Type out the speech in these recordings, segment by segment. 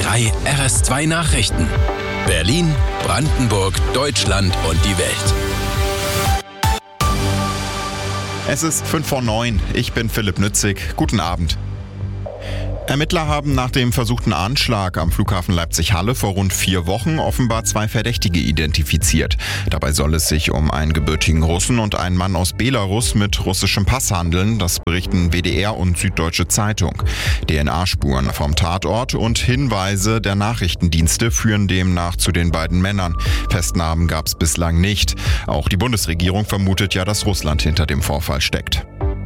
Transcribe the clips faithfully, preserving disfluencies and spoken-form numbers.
drei R S zwei Nachrichten. Berlin, Brandenburg, Deutschland und die Welt. Es ist fünf vor neun. Ich bin Philipp Nützig. Guten Abend. Ermittler haben nach dem versuchten Anschlag am Flughafen Leipzig-Halle vor rund vier Wochen offenbar zwei Verdächtige identifiziert. Dabei soll es sich um einen gebürtigen Russen und einen Mann aus Belarus mit russischem Pass handeln. Das berichten W D R und Süddeutsche Zeitung. D N A-Spuren vom Tatort und Hinweise der Nachrichtendienste führen demnach zu den beiden Männern. Festnahmen gab es bislang nicht. Auch die Bundesregierung vermutet ja, dass Russland hinter dem Vorfall steckt.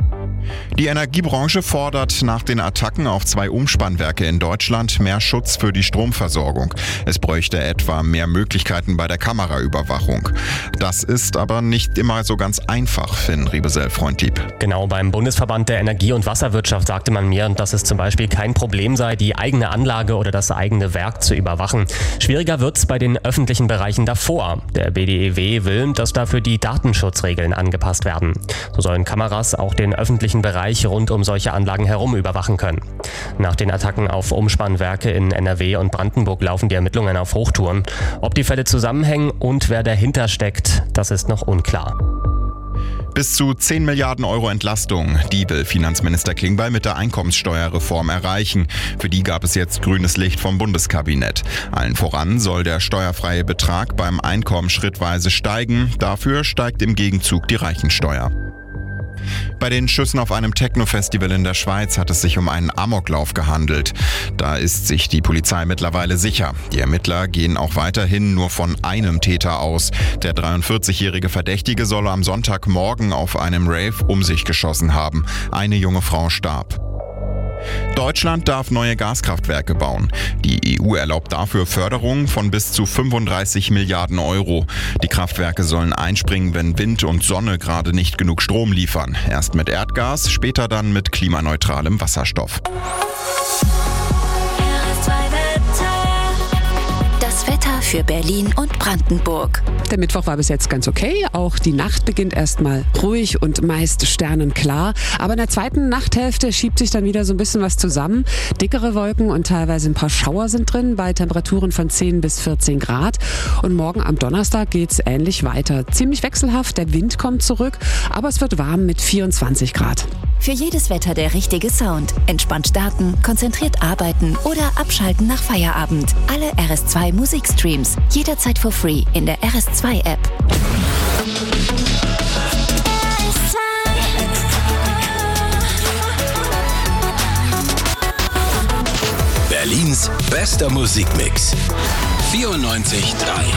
Die Energiebranche fordert nach den Attacken auf zwei Umspannwerke in Deutschland mehr Schutz für die Stromversorgung. Es bräuchte etwa mehr Möglichkeiten bei der Kameraüberwachung. Das ist aber nicht immer so ganz einfach, Finn Riebesell-Freundlieb. Genau, beim Bundesverband der Energie- und Wasserwirtschaft sagte man mir, dass es zum Beispiel kein Problem sei, die eigene Anlage oder das eigene Werk zu überwachen. Schwieriger wird es bei den öffentlichen Bereichen davor. Der B D E W will, dass dafür die Datenschutzregeln angepasst werden. So sollen Kameras auch den öffentlichen Bereich rund um solche Anlagen herum überwachen können. Nach den Attacken auf Umspannwerke in N R W und Brandenburg laufen die Ermittlungen auf Hochtouren. Ob die Fälle zusammenhängen und wer dahinter steckt, das ist noch unklar. Bis zu zehn Milliarden Euro Entlastung, die will Finanzminister Klingbeil mit der Einkommenssteuerreform erreichen. Für die gab es jetzt grünes Licht vom Bundeskabinett. Allen voran soll der steuerfreie Betrag beim Einkommen schrittweise steigen. Dafür steigt im Gegenzug die Reichensteuer. Bei den Schüssen auf einem Techno-Festival in der Schweiz hat es sich um einen Amoklauf gehandelt. Da ist sich die Polizei mittlerweile sicher. Die Ermittler gehen auch weiterhin nur von einem Täter aus. Der dreiundvierzigjährige Verdächtige soll am Sonntagmorgen auf einem Rave um sich geschossen haben. Eine junge Frau starb. Deutschland darf neue Gaskraftwerke bauen. Die E U erlaubt dafür Förderungen von bis zu fünfunddreißig Milliarden Euro. Die Kraftwerke sollen einspringen, wenn Wind und Sonne gerade nicht genug Strom liefern. Erst mit Erdgas, später dann mit klimaneutralem Wasserstoff. Das Wetter für Berlin und Brandenburg. Der Mittwoch war bis jetzt ganz okay. Auch die Nacht beginnt erstmal ruhig und meist sternenklar. Aber in der zweiten Nachthälfte schiebt sich dann wieder so ein bisschen was zusammen. Dickere Wolken und teilweise ein paar Schauer sind drin bei Temperaturen von zehn bis vierzehn Grad. Und morgen am Donnerstag geht es ähnlich weiter. Ziemlich wechselhaft, der Wind kommt zurück, aber es wird warm mit vierundzwanzig Grad. Für jedes Wetter der richtige Sound. Entspannt starten, konzentriert arbeiten oder abschalten nach Feierabend. Alle R S zwei Musikstreams. Jederzeit for free in der R S zwei App. Berlins bester Musikmix. vierundneunzig Komma drei